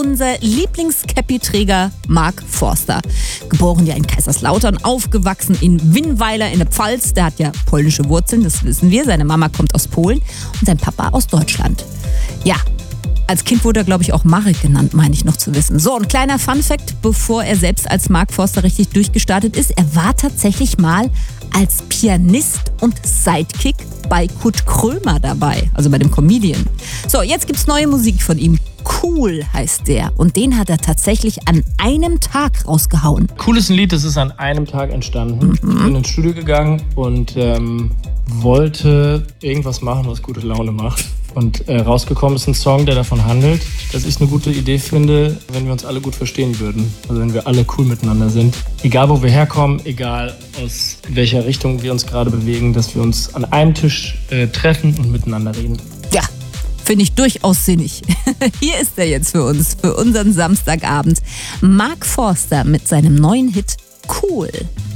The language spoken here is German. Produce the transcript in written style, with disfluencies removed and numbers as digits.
unser Lieblings-Cappy-Träger Mark Forster. Geboren ja in Kaiserslautern, aufgewachsen in Winnweiler in der Pfalz. Der hat ja polnische Wurzeln, das wissen wir. Seine Mama kommt aus Polen und sein Papa aus Deutschland. Ja, als Kind wurde er, glaube ich, auch Marek genannt, meine ich noch zu wissen. So, ein kleiner Funfact, bevor er selbst als Mark Forster richtig durchgestartet ist. Er war tatsächlich mal als Pianist und Sidekick bei Kurt Krömer dabei, also bei dem Comedian. So, jetzt gibt's neue Musik von ihm. Cool heißt der. Und den hat er tatsächlich an einem Tag rausgehauen. Cool ist ein Lied, das ist an einem Tag entstanden. Ich bin ins Studio gegangen und wollte irgendwas machen, was gute Laune macht. Und rausgekommen ist ein Song, der davon handelt, dass ich eine gute Idee finde, wenn wir uns alle gut verstehen würden. Also wenn wir alle cool miteinander sind. Egal, wo wir herkommen, egal aus welcher Richtung wir uns gerade bewegen, dass wir uns an einem Tisch treffen und miteinander reden. Ja, finde ich durchaus sinnig. Hier ist er jetzt für uns, für unseren Samstagabend. Mark Forster mit seinem neuen Hit Cool.